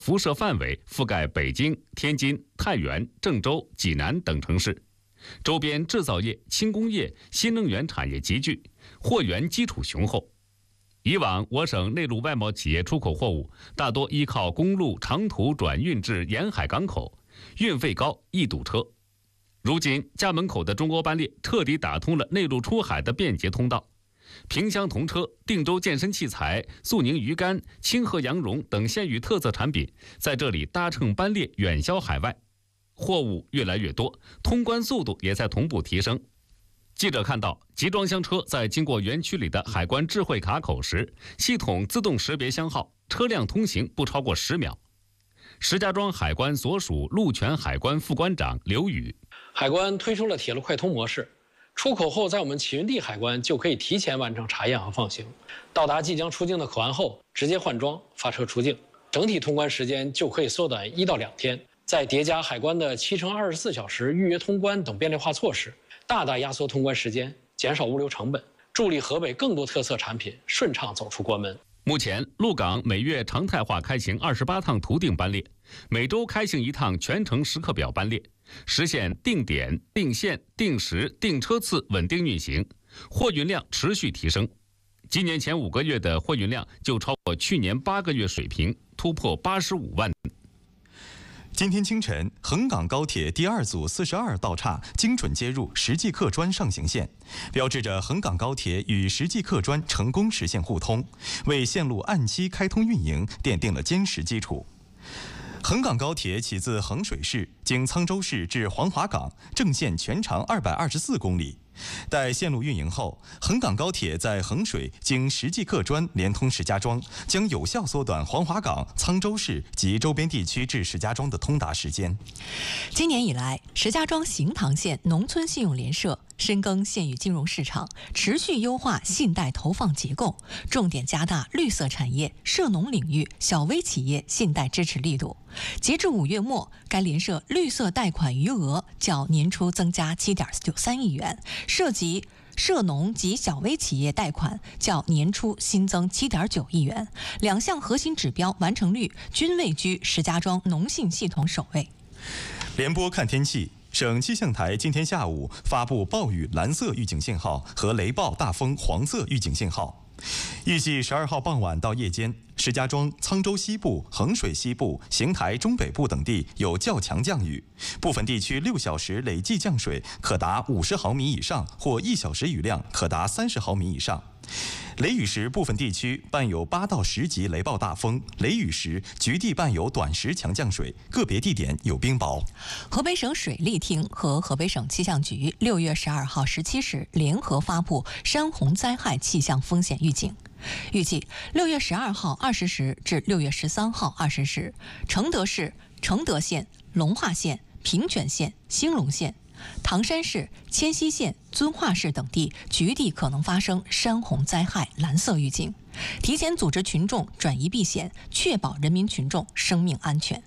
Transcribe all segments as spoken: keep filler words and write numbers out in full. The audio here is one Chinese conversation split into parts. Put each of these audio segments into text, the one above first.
辐射范围覆盖北京、天津、太原、郑州、济南等城市，周边制造业、轻工业、新能源产业集聚，货源基础雄厚。以往我省内陆外贸企业出口货物大多依靠公路长途转运至沿海港口，运费高，易堵车。如今家门口的中欧班列彻底打通了内陆出海的便捷通道，萍乡童车、定州健身器材、肃宁鱼竿、清河羊绒等县域特色产品在这里搭乘班列远销海外，货物越来越多，通关速度也在同步提升。记者看到，集装箱车在经过园区里的海关智慧卡口时，系统自动识别箱号，车辆通行不超过十秒。石家庄海关所属陆权海关副关长刘宇： 海关推出了铁路快通模式，出口后在我们起运地海关就可以提前完成查验和放行，到达即将出境的口岸后，直接换装发车出境，整体通关时间就可以缩短一到两天。再叠加海关的七乘二十四小时预约通关等便利化措施，大大压缩通关时间，减少物流成本，助力河北更多特色产品顺畅走出国门。 目前，陆港每月常态化开行二十八趟途定班列，每周开行一趟全程时刻表班列，实现定点、定线、定时、定车次稳定运行，货运量持续提升。今年前五个月的货运量就超过去年八个月水平，突破八十五万。 今天清晨，横港高铁第二组四十二道岔精准接入实际客专上行线，标志着横港高铁与实际客专成功实现互通，为线路按期开通运营奠定了坚实基础。横港高铁起自衡水市，经沧州市至黄骅港，正线全长二百二十四公里。待线路运营后，横港高铁在衡水经实际客专连通石家庄，将有效缩短黄骅港、沧州市及周边地区至石家庄的通达时间。 今年以来，石家庄行塘县农村信用联社深耕县域金融市场，持续优化信贷投放结构，重点加大绿色产业、涉农领域小微企业信贷支持力度。截至五月末，该联社绿色贷款余额较年初增加七点九三亿元，涉及涉农及小微企业贷款较年初新增七点九亿元，两项核心指标完成率均位居石家庄农信系统首位。 联播看天气。省气象台今天下午发布暴雨蓝色预警信号和雷暴大风黄色预警信号。预计十二号傍晚到夜间，石家庄、沧州西部、衡水西部、邢台中北部等地有较强降雨，部分地区六小时累计降水可达五十毫米以上，或一小时雨量可达三十毫米以上。雷雨时，部分地区伴有八到十级雷暴大风；雷雨时，局地伴有短时强降水，个别地点有冰雹。 河北省水利厅和河北省气象局六月十二号十七时联合发布山洪灾害气象风险预警。预计六月十二号二十时至六月十三号二十时，承德市、承德县、龙化县、平卷县、兴隆县、唐山市、迁西县、遵化市等地局地可能发生山洪灾害蓝色预警，提前组织群众转移避险，确保人民群众生命安全。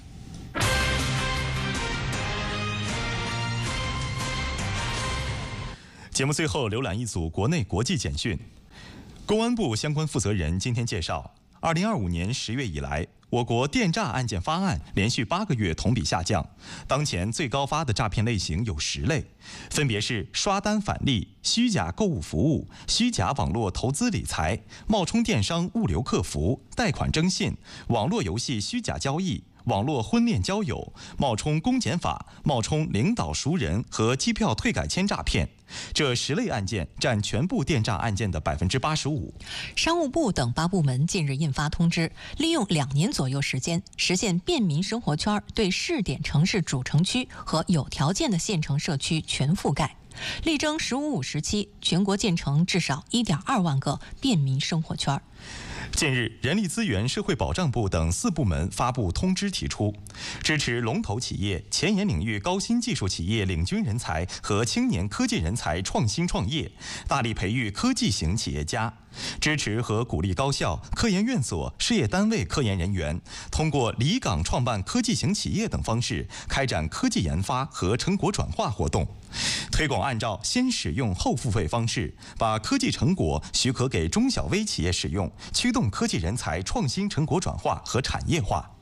节目最后浏览一组国内国际简讯。公安部相关负责人今天介绍，二零二五年十月以来，我国电诈案件发案连续八个月同比下降。当前最高发的诈骗类型有十类，分别是刷单返利、虚假购物服务、虚假网络投资理财、冒充电商物流客服、贷款征信、网络游戏虚假交易、网络婚恋交友、冒充公检法、冒充领导熟人和机票退改签诈骗。这十类案件占全部电诈案件的百分之八十五。 商务部等八部门近日印发通知，利用两年左右时间，实现便民生活圈对试点城市主城区和有条件的县城社区全覆盖，力争“十五五”时期全国建成至少一点二万个便民生活圈。 近日，人力资源社会保障部等四部门发布通知，提出支持龙头企业、前沿领域高新技术企业领军人才和青年科技人才创新创业，大力培育科技型企业家。支持和鼓励高校、科研院所、事业单位科研人员通过离岗创办科技型企业等方式开展科技研发和成果转化活动，推广按照先使用后付费方式，把科技成果许可给中小微企业使用，驱动科技人才创新成果转化和产业化。